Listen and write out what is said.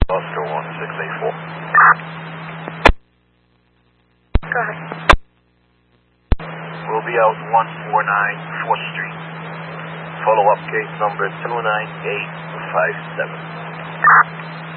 Oscar 1684. Go ahead. We'll be out 149 4th Street. Follow-up case number 29857.